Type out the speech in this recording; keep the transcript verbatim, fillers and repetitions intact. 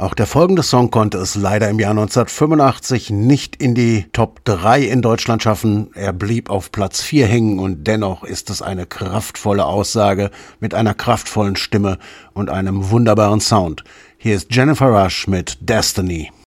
Auch der folgende Song konnte es leider im Jahr neunzehnhundertfünfundachtzig nicht in die Top drei in Deutschland schaffen. Er blieb auf Platz vier hängen und dennoch ist es eine kraftvolle Aussage mit einer kraftvollen Stimme und einem wunderbaren Sound. Hier ist Jennifer Rush mit Destiny.